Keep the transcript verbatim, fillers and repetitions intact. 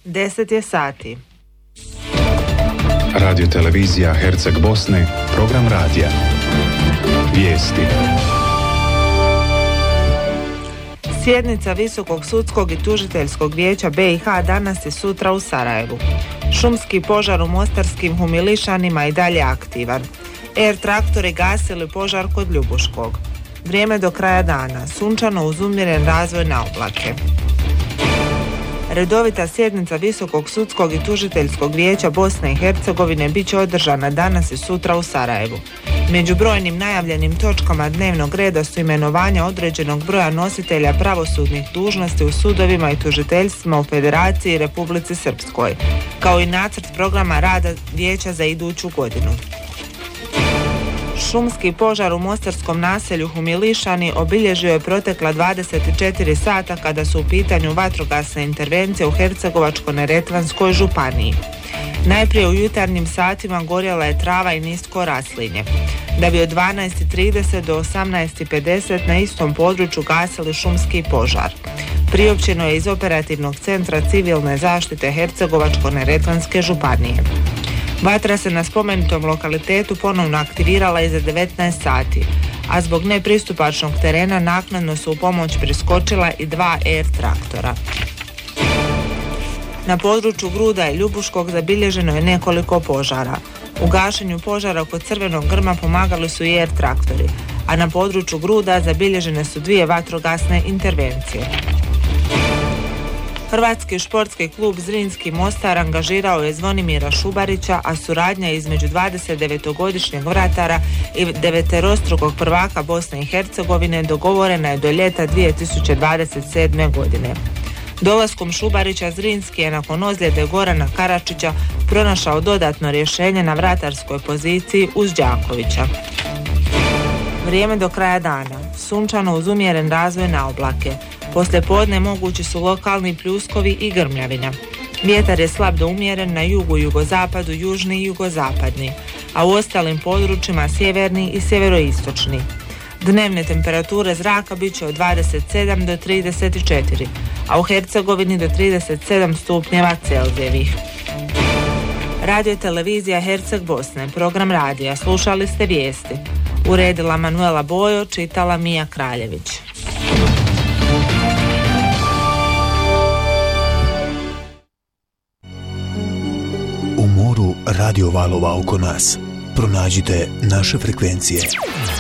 deset je sati. Radio televizija Herceg Bosne, program radija. Vijesti. Sjednica Visokog sudskog i tužiteljskog vijeća be i ha danas i sutra u Sarajevu. Šumski požar u Mostarskim Humilišanima i dalje aktivan. Er traktori gasili požar kod Ljubuškog. Vrijeme do kraja dana, sunčano uz umjeren razvoj na oblake. Redovita sjednica Visokog sudskog i tužiteljskog vijeća Bosne i Hercegovine bit će održana danas i sutra u Sarajevu. Među brojnim najavljenim točkama dnevnog reda su imenovanja određenog broja nositelja pravosudnih dužnosti u sudovima i tužiteljstvima u Federaciji i Republici Srpskoj, kao i nacrt programa rada vijeća za iduću godinu. Šumski požar u mostarskom naselju Humilišani obilježio je protekla dvadeset četiri sata kada su u pitanju vatrogasne intervencije u Hercegovačko-neretvanskoj županiji. Najprije u jutarnjim satima gorjela je trava i nisko raslinje, da bi od dvanaest i trideset do osamnaest i pedeset na istom području gasili šumski požar. Priopćeno je iz Operativnog centra civilne zaštite Hercegovačko-neretvanske županije. Vatra se na spomenutom lokalitetu ponovno aktivirala iza devetnaest sati, a zbog nepristupačnog terena naknadno su u pomoć priskočila i dva er traktora. Na području Gruda i Ljubuškog zabilježeno je nekoliko požara. U gašenju požara kod Crvenog grma pomagali su i er traktori, a na području Gruda zabilježene su dvije vatrogasne intervencije. Hrvatski športski klub Zrinski Mostar angažirao je Zvonimira Šubarića, a suradnja između dvadesetdevetogodišnjeg vratara i deveterostrukog prvaka Bosne i Hercegovine dogovorena je do ljeta dvije tisuće dvadeset sedme. godine. Dolaskom Šubarića Zrinski je nakon ozljede Gorana Karačića pronašao dodatno rješenje na vratarskoj poziciji uz Đakovića. Vrijeme do kraja dana, sunčano uz umjeren razvoj na oblake. Poslije podne mogući su lokalni pljuskovi i grmljavina. Vjetar je slab do umjeren na jugu, jugozapadu, južni i jugozapadni, a u ostalim područjima sjeverni i sjeveroistočni. Dnevne temperature zraka bit će od dvadeset sedam do trideset četiri, a u Hercegovini do trideset sedam stupnjeva Celzijevih. Radio televizija Herceg Bosne, program radija, slušali ste vijesti. Uredila Manuela Bojo, čitala Mija Kraljević. U moru radio valova oko nas pronađite naše frekvencije.